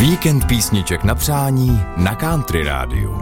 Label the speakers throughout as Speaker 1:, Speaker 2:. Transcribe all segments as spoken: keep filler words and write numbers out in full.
Speaker 1: Víkend písniček na přání na Country Rádiu.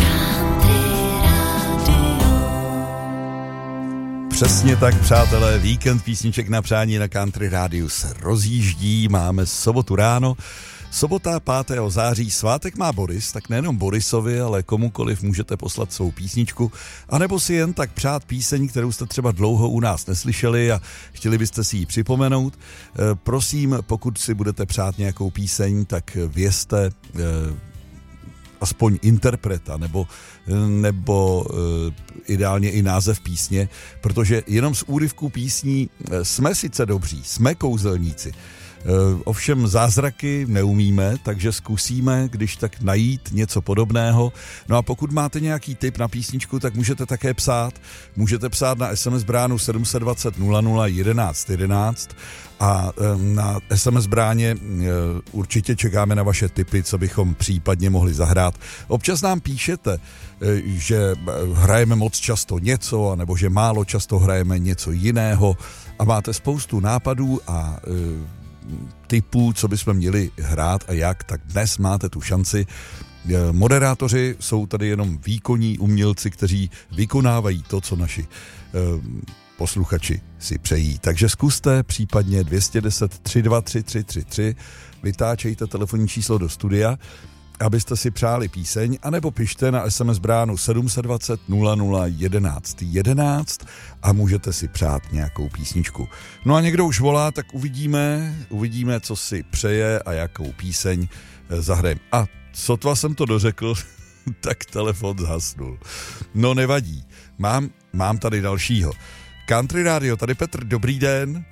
Speaker 2: Přesně tak, přátelé, víkend písniček na přání na Country Rádiu se rozjíždí, máme sobotu ráno, sobota pátého září, svátek má Boris, tak nejenom Borisovi, ale komukoliv můžete poslat svou písničku, anebo si jen tak přát píseň, kterou jste třeba dlouho u nás neslyšeli a chtěli byste si ji připomenout. E, prosím, pokud si budete přát nějakou píseň, tak vězte e, aspoň interpreta, nebo, nebo e, ideálně i název písně, protože jenom z úryvků písní jsme sice dobří, jsme kouzelníci, ovšem zázraky neumíme, takže zkusíme, když tak najít něco podobného. No a pokud máte nějaký tip na písničku, tak můžete také psát. Můžete psát na es em es bránu sedm dva nula nula nula jedenáct jedenáct a na es em es bráně určitě čekáme na vaše tipy, co bychom případně mohli zahrát. Občas nám píšete, že hrajeme moc často něco, nebo že málo často hrajeme něco jiného a máte spoustu nápadů a typů, co bychom měli hrát a jak, tak dnes máte tu šanci. Moderátoři jsou tady jenom výkonní umělci, kteří vykonávají to, co naši posluchači si přejí. Takže zkuste případně dvě stě deset tři dva tři tři tři tři, vytáčejte telefonní číslo do studia, abyste si přáli píseň, anebo pište na es em es bránu sedm dva nula nula nula jedenáct jedenáct a můžete si přát nějakou písničku. No a někdo už volá, tak uvidíme, uvidíme, co si přeje a jakou píseň zahrajeme. A sotva jsem to dořekl, tak telefon zhasnul. No nevadí, mám, mám tady dalšího. Country Radio, tady Petr, dobrý den.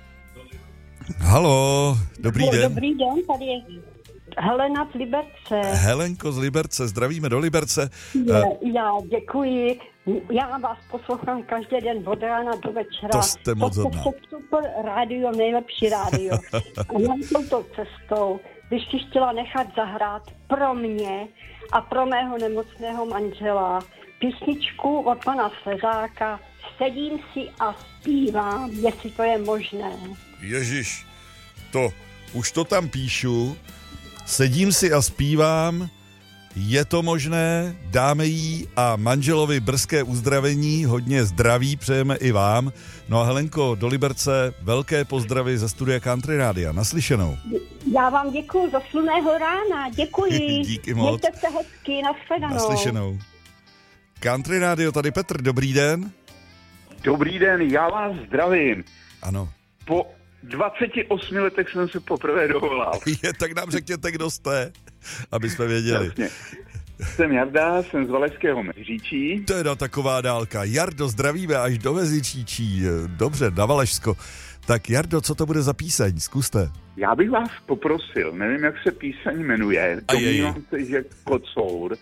Speaker 2: Halo, dobrý den.
Speaker 3: Dobrý den, tady je Helena z Liberce.
Speaker 2: Helenko z Liberce, zdravíme do Liberce.
Speaker 3: Je, já děkuji. Já vás poslouchám každý den od rána do večera.
Speaker 2: To jste moc hodná.
Speaker 3: To je super rádio, nejlepší rádio. A já touto cestou, když si chtěla nechat zahrát pro mě a pro mého nemocného manžela písničku od pana Slezáka Sedím si a zpívám, jestli to je možné.
Speaker 2: Ježiš, to, už to tam píšu. Sedím si a zpívám, je to možné, dáme jí a manželovi brzké uzdravení, hodně zdraví přejeme i vám. No a Helenko, do Liberce velké pozdravy ze studia Country Rádia. Naslyšenou.
Speaker 3: Já vám děkuji za slunného rána, děkuji.
Speaker 2: Díky moc.
Speaker 3: Mějte se hezky, nashledanou.
Speaker 2: Naslyšenou. Country Rádio, tady Petr, dobrý den.
Speaker 4: Dobrý den, já vás zdravím.
Speaker 2: Ano.
Speaker 4: Po dvaceti osmi letech jsem se poprvé dovolal.
Speaker 2: Je, tak nám řekněte, kdo jste, aby jsme věděli.
Speaker 4: Jasně. Jsem Jarda, jsem z Valašského Meziříčí.
Speaker 2: To je no taková dálka. Jardo, zdravíme až do Meziříčí. Dobře, na Valašsko. Tak Jardo, co to bude za píseň? Zkuste.
Speaker 4: Já bych vás poprosil, nevím, jak se píseň jmenuje. Domnívám se, že Kocour.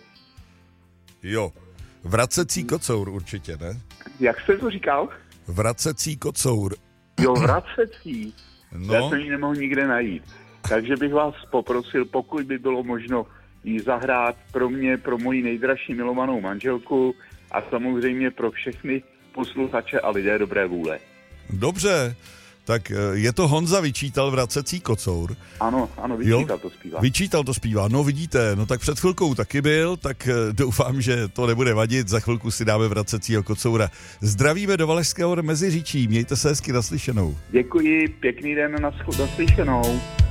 Speaker 2: Jo, Vracecí kocour určitě, ne?
Speaker 4: Jak jste to říkal?
Speaker 2: Vracecí kocour.
Speaker 4: Jo, vracecí.
Speaker 2: No.
Speaker 4: Já jsem ji nemohl nikde najít. Takže bych vás poprosil, pokud by bylo možno ji zahrát pro mě, pro moji nejdražší milovanou manželku a samozřejmě pro všechny posluchače a lidé dobré vůle.
Speaker 2: Dobře, tak je to Honza Vyčítal, Vracecí kocour.
Speaker 4: Ano, ano, Vyčítal jo? to zpívá.
Speaker 2: Vyčítal to zpívá, no vidíte, no tak před chvilkou taky byl, tak doufám, že to nebude vadit, za chvilku si dáme Vracecího kocoura. Zdravíme do Valašského Meziříčí, mějte se hezky, naslyšenou.
Speaker 4: Děkuji, pěkný den, naslyšenou.